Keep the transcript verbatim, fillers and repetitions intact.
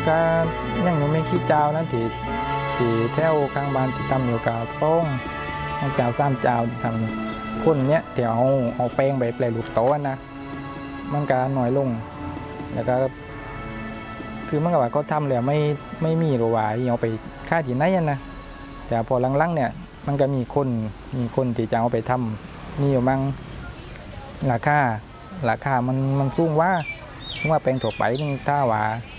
ก็ยังไม่คิดเจ้านั่นที่ที่แถวข้างบ้านที่ทำอยู่กับป้องเจ้าซ้ำเจ้าทำคนเนี้ยเดี๋ยวเอาเอาแป้งไปแปลรูปโต๊ะนะมันก็น้อยลงแล้วก็คือมันก็ว่าเขาทำแล้วไม่ไม่มีหรือว่าเอาไปค่าที่ไหนนะแต่พอหลังๆเนี่ยมันก็มีคนมีคนที่จะเอาไปทำนี่อยู่มั่งราคาราคามันมันสูงว่าว่าแปลงถั่วไปนึงถ้าว่า